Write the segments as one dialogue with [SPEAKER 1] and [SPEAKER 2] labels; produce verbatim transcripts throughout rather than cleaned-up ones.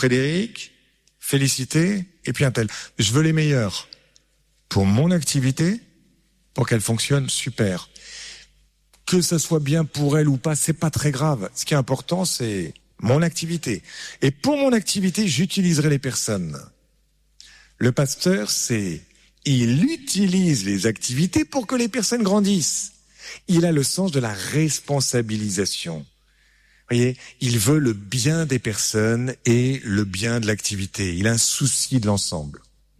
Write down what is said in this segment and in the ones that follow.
[SPEAKER 1] Frédéric, Félicité, et puis un tel. Je veux les meilleurs pour mon activité, pour qu'elle fonctionne super. Que ça soit bien pour elle ou pas, c'est pas très grave. Ce qui est important, c'est mon activité. Et pour mon activité, j'utiliserai les personnes. Le pasteur, c'est, il utilise les activités pour que les personnes grandissent. Il a le sens de la responsabilisation. Vous voyez, il veut le bien des personnes et le bien de l'activité. Il a un souci de l'ensemble.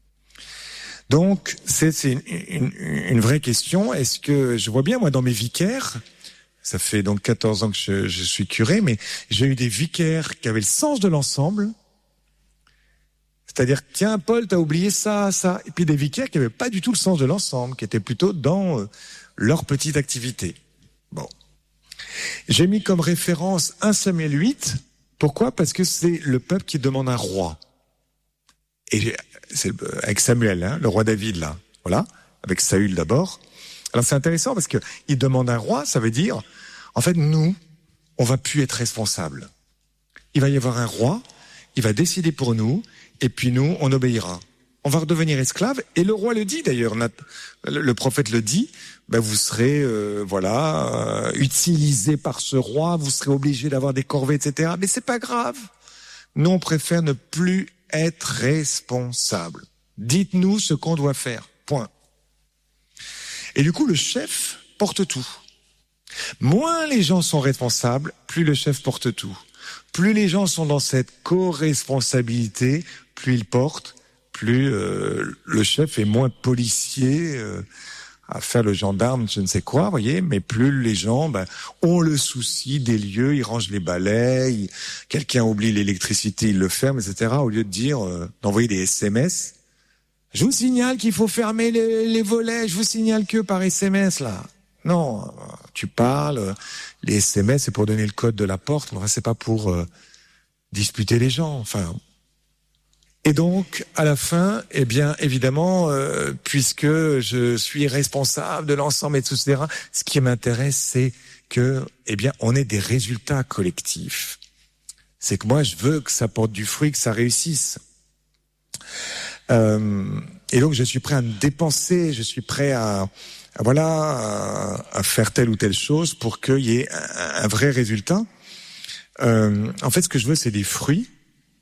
[SPEAKER 1] Donc, c'est, c'est une, une, une vraie question. Est-ce que, je vois bien, moi, dans mes vicaires, ça fait donc quatorze ans que je, je suis curé, mais j'ai eu des vicaires qui avaient le sens de l'ensemble. C'est-à-dire, tiens, Paul, t'as oublié ça, ça. Et puis des vicaires qui n'avaient pas du tout le sens de l'ensemble, qui étaient plutôt dans euh, leur petite activité. Bon. J'ai mis comme référence un Samuel huit. Pourquoi ? Parce que c'est le peuple qui demande un roi. Et c'est avec Samuel, hein, le roi David, là. Voilà. Avec Saül d'abord. Alors c'est intéressant parce que il demande un roi, ça veut dire, en fait, nous, on va plus être responsables. Il va y avoir un roi, il va décider pour nous, et puis nous, on obéira. On va redevenir esclaves, et le roi le dit d'ailleurs, le prophète le dit, ben vous serez, euh, voilà, euh, utilisés par ce roi, vous serez obligés d'avoir des corvées, et cetera. Mais c'est pas grave. Nous, on préfère ne plus être responsables. Dites-nous ce qu'on doit faire. Point. Et du coup, le chef porte tout. Moins les gens sont responsables, plus le chef porte tout. Plus les gens sont dans cette co-responsabilité, plus ils portent, plus euh, le chef est moins policier euh, à faire le gendarme, je ne sais quoi, vous voyez, mais plus les gens ben, ont le souci des lieux, ils rangent les balais, ils, quelqu'un oublie l'électricité, ils le ferment, et cetera. Au lieu de dire, euh, d'envoyer des S M S, je vous signale qu'il faut fermer les, les volets, je vous signale que par S M S, là. Non, tu parles, les S M S, c'est pour donner le code de la porte, mais c'est pas pour euh, disputer les gens, enfin... Et donc, à la fin, eh bien, évidemment, euh, puisque je suis responsable de l'ensemble et de tout ce terrain, ce qui m'intéresse, c'est que, eh bien, on ait des résultats collectifs. C'est que moi, je veux que ça porte du fruit, que ça réussisse. Euh, et donc, je suis prêt à me dépenser, je suis prêt à, à voilà, à, à faire telle ou telle chose pour qu'il y ait un, un vrai résultat. Euh, en fait, ce que je veux, c'est des fruits.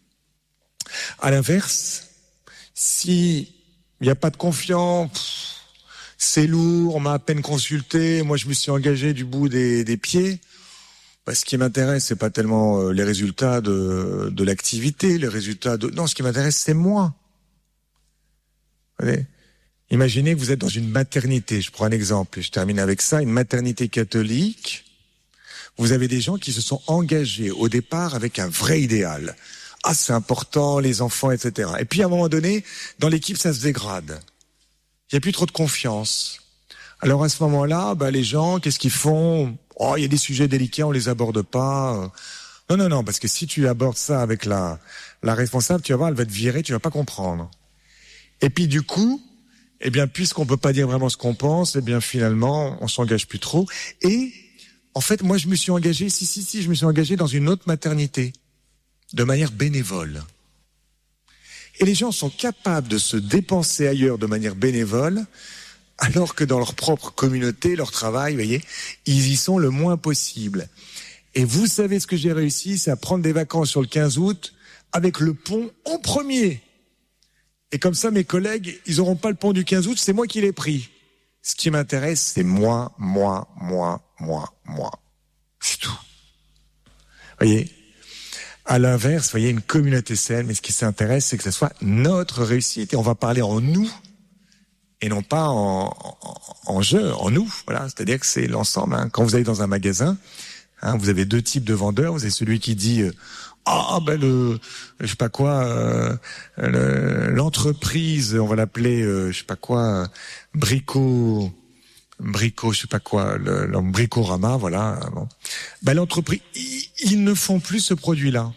[SPEAKER 1] À l'inverse, si il n'y a pas de confiance, pff, c'est lourd, on m'a à peine consulté, moi je me suis engagé du bout des, des pieds, bah, ce qui m'intéresse, c'est pas tellement euh, les résultats de, de l'activité, les résultats de... Non, ce qui m'intéresse, c'est moi. Vous voyez ? Imaginez que vous êtes dans une maternité, je prends un exemple, et je termine avec ça, une maternité catholique, vous avez des gens qui se sont engagés au départ avec un vrai idéal. Ah, c'est important, les enfants, et cetera. Et puis, à un moment donné, dans l'équipe, ça se dégrade. Il n'y a plus trop de confiance. Alors, à ce moment-là, bah, les gens, qu'est-ce qu'ils font ? Oh, il y a des sujets délicats, on les aborde pas. Non, non, non, parce que si tu abordes ça avec la, la responsable, tu vas voir, elle va te virer, tu vas pas comprendre. Et puis, du coup, eh bien, puisqu'on peut pas dire vraiment ce qu'on pense, eh bien, finalement, on s'engage plus trop. Et, en fait, moi, je me suis engagé, si, si, si, je me suis engagé dans une autre maternité. De manière bénévole. Et les gens sont capables de se dépenser ailleurs de manière bénévole, alors que dans leur propre communauté, leur travail, vous voyez, ils y sont le moins possible. Et vous savez ce que j'ai réussi, c'est à prendre des vacances sur le quinze août avec le pont en premier. Et comme ça, mes collègues, ils n'auront pas le pont du quinze août, c'est moi qui l'ai pris. Ce qui m'intéresse, c'est moi, moi, moi, moi, moi. C'est tout. Vous voyez ? À l'inverse, vous voyez, une communauté saine, mais ce qui s'intéresse, c'est que ce soit notre réussite. Et on va parler en nous, et non pas en, en, en jeu, en nous. Voilà, c'est-à-dire que c'est l'ensemble. Hein. Quand vous allez dans un magasin, hein, vous avez deux types de vendeurs. Vous avez celui qui dit euh, « Ah, ben le, je sais pas quoi, euh, le, l'entreprise, on va l'appeler, euh, je sais pas quoi, euh, bricot... » Brico, je sais pas quoi, le, le Bricorama, voilà. Bon. Ben, l'entreprise, ils, ils ne font plus ce produit-là.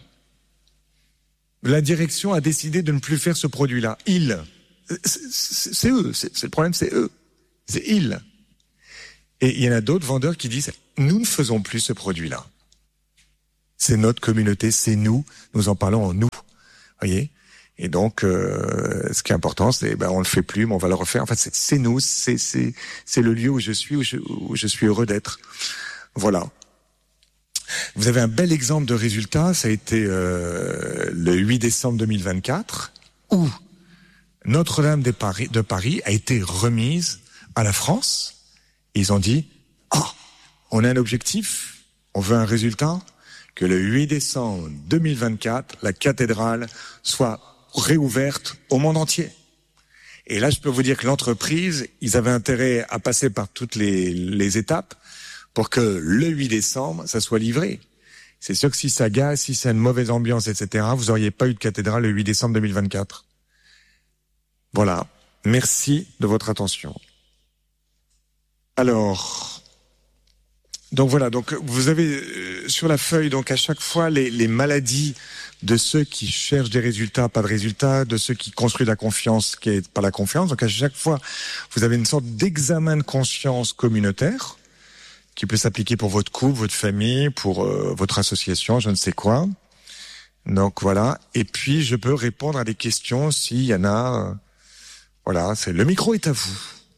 [SPEAKER 1] La direction a décidé de ne plus faire ce produit-là. Ils, c'est, c'est, c'est eux, c'est, c'est le problème, c'est eux, c'est ils. Et il y en a d'autres vendeurs qui disent, nous ne faisons plus ce produit-là. C'est notre communauté, c'est nous, nous en parlons en nous. voyez. Et donc, euh, ce qui est important, c'est ben on le fait plus, mais on va le refaire. En fait, c'est, c'est nous, c'est c'est c'est le lieu où je suis, où je, où je suis heureux d'être. Voilà. Vous avez un bel exemple de résultat. Ça a été euh, le huit décembre deux mille vingt-quatre, où Notre-Dame de Paris, de Paris a été remise à la France. Ils ont dit, ah, oh, on a un objectif, on veut un résultat, que le huit décembre deux mille vingt-quatre, la cathédrale soit réouverte au monde entier. Et là, je peux vous dire que l'entreprise, ils avaient intérêt à passer par toutes les, les étapes pour que le huit décembre, ça soit livré. C'est sûr que si ça gâche, si c'est une mauvaise ambiance, et cetera, vous n'auriez pas eu de cathédrale le huit décembre deux mille vingt-quatre. Voilà. Merci de votre attention. Alors, donc voilà, donc vous avez euh, sur la feuille, donc à chaque fois les, les maladies de ceux qui cherchent des résultats, pas de résultats, de ceux qui construisent la confiance, qui est pas la confiance. Donc à chaque fois, vous avez une sorte d'examen de conscience communautaire qui peut s'appliquer pour votre couple, votre famille, pour euh, votre association, je ne sais quoi. Donc voilà. Et puis je peux répondre à des questions s'il y en a. Euh, voilà, c'est le micro est à vous.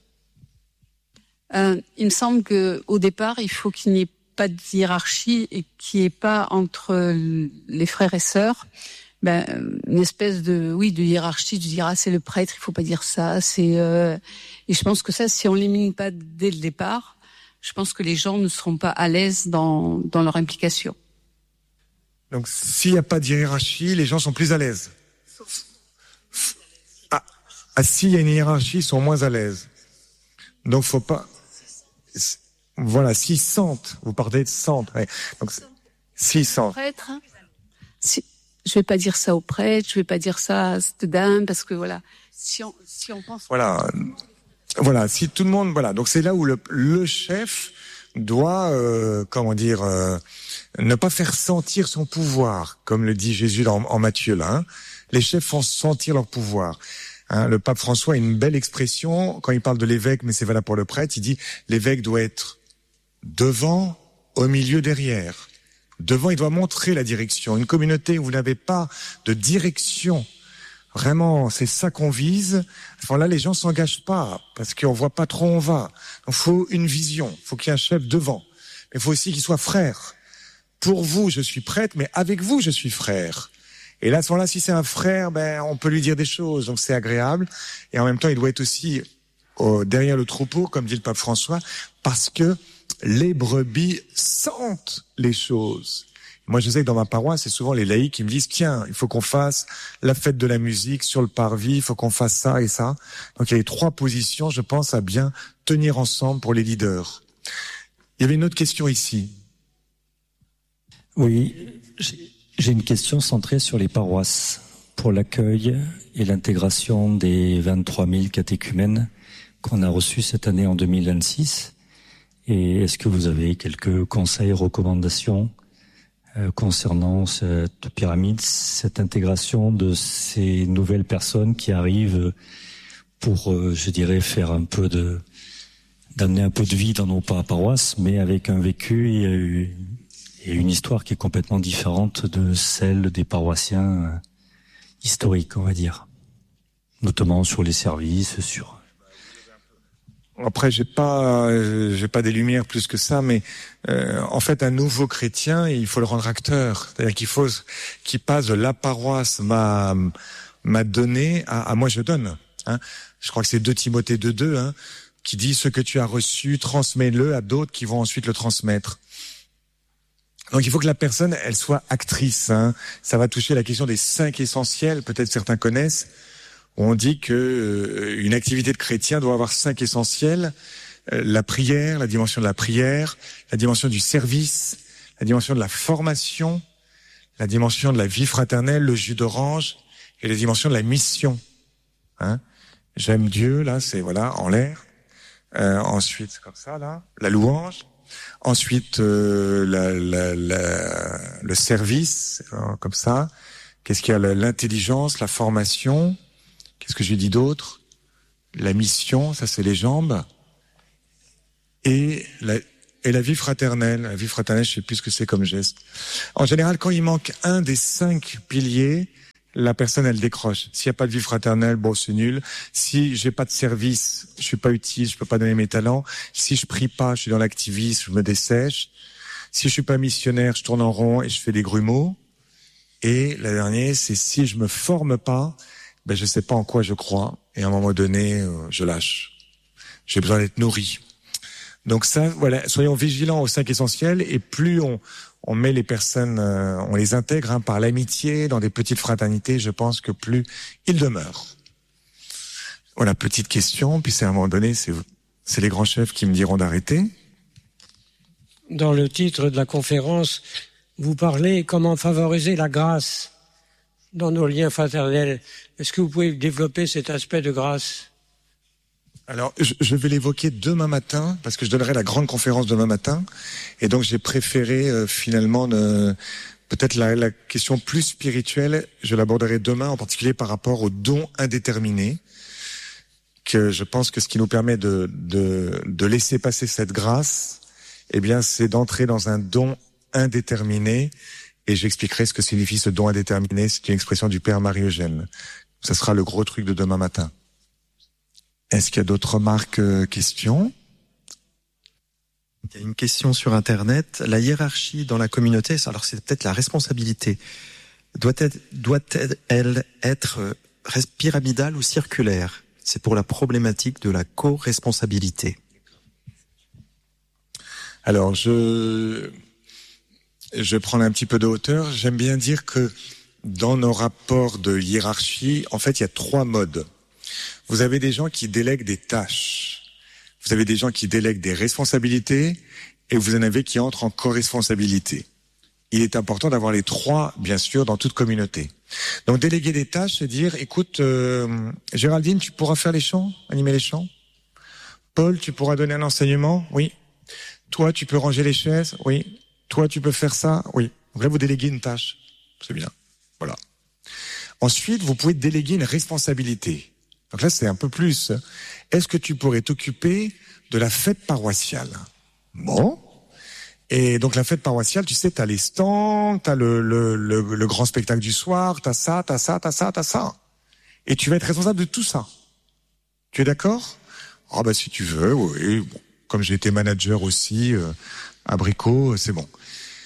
[SPEAKER 2] Euh, il me semble que au départ, il faut qu'il n'y ait pas de hiérarchie et qu'il n'y ait pas entre les frères et sœurs, ben une espèce de oui de hiérarchie, de dire ah c'est le prêtre, il faut pas dire ça, c'est euh... et je pense que ça, si on l'élimine pas dès le départ, je pense que les gens ne seront pas à l'aise dans dans leur implication.
[SPEAKER 1] Donc s'il n'y a pas de hiérarchie, les gens sont plus à l'aise. Ah, ah s'il y a une hiérarchie, ils sont moins à l'aise. Donc faut pas. Voilà, s'ils sentent, vous parlez de sentent, ouais. Donc s'ils sentent.
[SPEAKER 2] Prêtre, hein. Si, je vais pas dire ça au prêtre, je vais pas dire ça à cette dame, parce que voilà, si on si on pense.
[SPEAKER 1] Voilà, voilà, si tout le monde, voilà, donc c'est là où le le chef doit, euh, comment dire, euh, ne pas faire sentir son pouvoir, comme le dit Jésus en, en Matthieu là. Hein. Les chefs font sentir leur pouvoir. Hein, le pape François a une belle expression quand il parle de l'évêque, mais c'est valable pour le prêtre. Il dit l'évêque doit être devant, au milieu, derrière. Devant, il doit montrer la direction. Une communauté où vous n'avez pas de direction, vraiment, c'est ça qu'on vise. Enfin là, les gens s'engagent pas parce qu'on voit pas trop où on va. Il faut une vision. Il faut qu'il y ait un chef devant. Mais il faut aussi qu'il soit frère. Pour vous, je suis prêtre, mais avec vous, je suis frère. Et là, à ce moment-là, si c'est un frère, ben, on peut lui dire des choses, donc c'est agréable. Et en même temps, il doit être aussi euh, derrière le troupeau, comme dit le pape François, parce que les brebis sentent les choses. Moi, je sais que dans ma paroisse, c'est souvent les laïcs qui me disent, tiens, il faut qu'on fasse la fête de la musique sur le parvis, il faut qu'on fasse ça et ça. Donc, il y a les trois positions, je pense, à bien tenir ensemble pour les leaders. Il y avait une autre question ici.
[SPEAKER 3] Oui, j'ai... J'ai une question centrée sur les paroisses pour l'accueil et l'intégration des vingt-trois mille catéchumènes qu'on a reçus cette année en deux mille vingt-six. Et est-ce que vous avez quelques conseils, recommandations euh, concernant cette pyramide, cette intégration de ces nouvelles personnes qui arrivent pour, euh, je dirais, faire un peu de, d'amener un peu de vie dans nos paroisses, mais avec un vécu et et une histoire qui est complètement différente de celle des paroissiens historiques, on va dire. Notamment sur les services, sur...
[SPEAKER 1] Après, j'ai pas, j'ai pas des lumières plus que ça, mais euh, en fait, un nouveau chrétien, il faut le rendre acteur. C'est-à-dire qu'il faut qu'il passe de la paroisse m'a m'a donné à, à moi je donne. Hein. Je crois que c'est deux Timothée deux deux, hein, qui dit ce que tu as reçu, transmets-le à d'autres qui vont ensuite le transmettre. Donc il faut que la personne, elle soit actrice. Hein. Ça va toucher la question des cinq essentiels, peut-être certains connaissent. Où on dit que euh, une activité de chrétien doit avoir cinq essentiels. Euh, la prière, la dimension de la prière, la dimension du service, la dimension de la formation, la dimension de la vie fraternelle, le jus d'orange, et la dimension de la mission. Hein. J'aime Dieu, là, c'est voilà, en l'air. Euh, ensuite, c'est comme ça, là, la louange. Ensuite, euh, la, la, la, le service, euh, comme ça. Qu'est-ce qu'il y a? L'intelligence, la formation. Qu'est-ce que j'ai dit d'autre? La mission, ça c'est les jambes. Et la, et la vie fraternelle. La vie fraternelle, je sais plus ce que c'est comme geste. En général, quand il manque un des cinq piliers, la personne, elle décroche. S'il n'y a pas de vie fraternelle, bon, c'est nul. Si j'ai pas de service, je suis pas utile, je peux pas donner mes talents. Si je prie pas, je suis dans l'activisme, je me dessèche. Si je suis pas missionnaire, je tourne en rond et je fais des grumeaux. Et la dernière, c'est si je me forme pas, ben je sais pas en quoi je crois. Et à un moment donné, euh, je lâche. J'ai besoin d'être nourri. Donc ça, voilà, soyons vigilants aux cinq essentiels. Et plus on on met les personnes, euh, on les intègre hein, par l'amitié dans des petites fraternités, je pense que plus ils demeurent. Voilà, petite question. Puis c'est à un moment donné, c'est c'est les grands chefs qui me diront d'arrêter.
[SPEAKER 4] Dans le titre de la conférence, vous parlez comment favoriser la grâce dans nos liens fraternels. Est-ce que vous pouvez développer cet aspect de grâce ?
[SPEAKER 1] Alors, je, je vais l'évoquer demain matin, parce que je donnerai la grande conférence demain matin. Et donc, j'ai préféré euh, finalement euh, peut-être la, la question plus spirituelle. Je l'aborderai demain, en particulier par rapport au don indéterminé, que je pense que ce qui nous permet de, de, de laisser passer cette grâce, eh bien, c'est d'entrer dans un don indéterminé. Et j'expliquerai ce que signifie ce don indéterminé. C'est une expression du Père Marie-Eugène. Ce sera le gros truc de demain matin. Est-ce qu'il y a d'autres remarques, euh, questions ?
[SPEAKER 5] Il y a une question sur Internet. La hiérarchie dans la communauté, alors c'est peut-être la responsabilité, doit-elle, doit-elle être pyramidale ou circulaire ? C'est pour la problématique de la co-responsabilité.
[SPEAKER 1] Alors, je, je vais prendre un petit peu de hauteur. J'aime bien dire que dans nos rapports de hiérarchie, en fait, il y a trois modes. Vous avez des gens qui délèguent des tâches. Vous avez des gens qui délèguent des responsabilités et vous en avez qui entrent en co-responsabilité. Il est important d'avoir les trois, bien sûr, dans toute communauté. Donc, déléguer des tâches, c'est dire, écoute, euh, Géraldine, tu pourras faire les chants, animer les chants. Paul, tu pourras donner un enseignement, oui. Toi, tu peux ranger les chaises, oui. Toi, tu peux faire ça, oui. Donc là, vous déléguez une tâche. C'est bien. Voilà. Ensuite, vous pouvez déléguer une responsabilité. Donc là, c'est un peu plus. Est-ce que tu pourrais t'occuper de la fête paroissiale ? Bon. Et donc la fête paroissiale, tu sais, t'as les stands, t'as le, le, le, le grand spectacle du soir, t'as ça, t'as ça, t'as ça, t'as ça. Et tu vas être responsable de tout ça. Tu es d'accord ? Ah bah si tu veux, oui. Bon. Comme j'ai été manager aussi euh, à Bricot, c'est bon.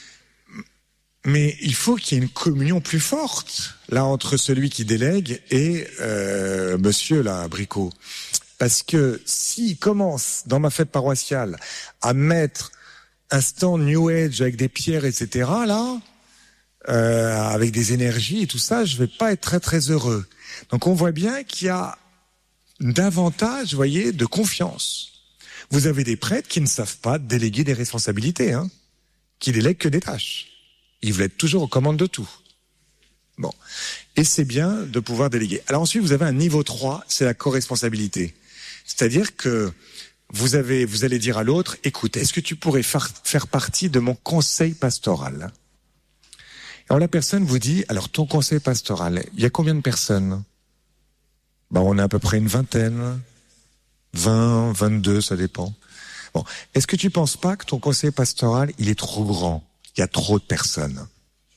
[SPEAKER 1] Mais il faut qu'il y ait une communion plus forte là entre celui qui délègue et euh, monsieur là à Bricot. Parce que s'il commence dans ma fête paroissiale à mettre un stand New Age avec des pierres, et cetera là, euh, avec des énergies et tout ça, je vais pas être très très heureux. Donc on voit bien qu'il y a davantage, vous voyez, de confiance. Vous avez des prêtres qui ne savent pas déléguer des responsabilités, hein, qui délèguent que des tâches. Ils veulent être toujours aux commandes de tout. Bon. Et c'est bien de pouvoir déléguer. Alors ensuite, vous avez un niveau trois, c'est la co-responsabilité. C'est-à-dire que vous avez, vous allez dire à l'autre, écoute, est-ce que tu pourrais faire, faire partie de mon conseil pastoral ? Alors la personne vous dit, alors ton conseil pastoral, il y a combien de personnes ? Ben, on a à peu près une vingtaine, vingt, vingt-deux, ça dépend. Bon. Est-ce que tu penses pas que ton conseil pastoral, il est trop grand ? Il y a trop de personnes.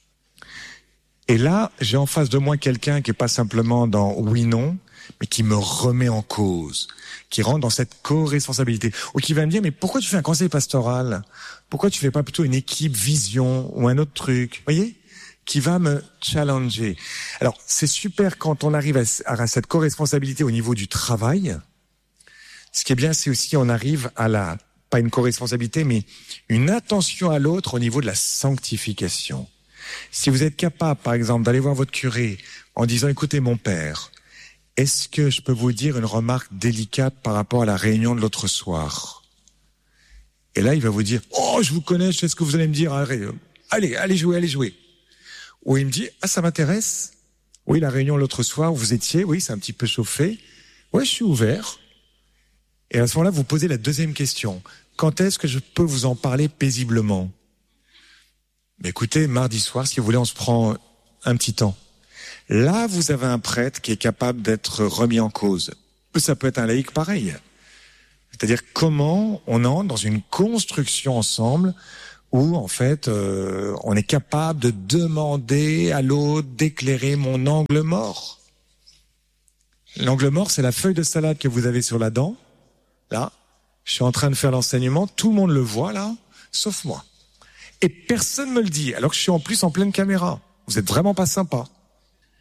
[SPEAKER 1] Et là, j'ai en face de moi quelqu'un qui est pas simplement dans oui-non, mais qui me remet en cause, qui rentre dans cette co-responsabilité, ou qui va me dire, mais pourquoi tu fais un conseil pastoral ? Pourquoi tu fais pas plutôt une équipe vision ou un autre truc ? Vous voyez ? Qui va me challenger. Alors, c'est super quand on arrive à, à cette co-responsabilité au niveau du travail. Ce qui est bien, c'est aussi on arrive à la pas une co-responsabilité, mais une attention à l'autre au niveau de la sanctification. Si vous êtes capable, par exemple, d'aller voir votre curé en disant, écoutez, mon père, est-ce que je peux vous dire une remarque délicate par rapport à la réunion de l'autre soir ? Et là, il va vous dire, oh, je vous connais, je sais ce que vous allez me dire, allez, allez jouer, allez jouer. Ou il me dit, ah, ça m'intéresse. Oui, la réunion l'autre soir où vous étiez, oui, c'est un petit peu chauffé. Ouais, je suis ouvert. Et à ce moment-là, vous posez la deuxième question. Quand est-ce que je peux vous en parler paisiblement ? Mais écoutez, mardi soir, si vous voulez, on se prend un petit temps. Là, vous avez un prêtre qui est capable d'être remis en cause. Ça peut être un laïc pareil. C'est-à-dire comment on entre dans une construction ensemble où en fait euh, on est capable de demander à l'autre d'éclairer mon angle mort. L'angle mort, c'est la feuille de salade que vous avez sur la dent. Là, je suis en train de faire l'enseignement, tout le monde le voit là, sauf moi. Et personne me le dit, alors que je suis en plus en pleine caméra. Vous êtes vraiment pas sympa.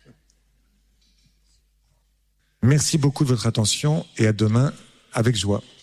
[SPEAKER 1] Merci beaucoup de votre attention et à demain avec joie.